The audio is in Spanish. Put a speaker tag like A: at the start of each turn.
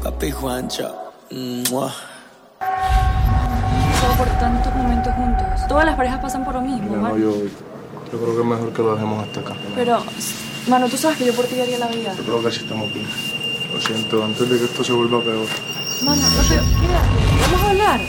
A: Papi Juancho. ¡Mua!
B: Por tantos momentos juntos. Todas las parejas pasan por lo mismo,
C: No,
B: Manu.
C: yo creo que es mejor que lo dejemos hasta acá.
B: Pero, Manu, tú sabes que yo por ti haría la vida.
C: Yo creo que así estamos bien. Lo siento, antes de que esto se vuelva peor.
B: Manu, no te... Quédate, vamos a hablar.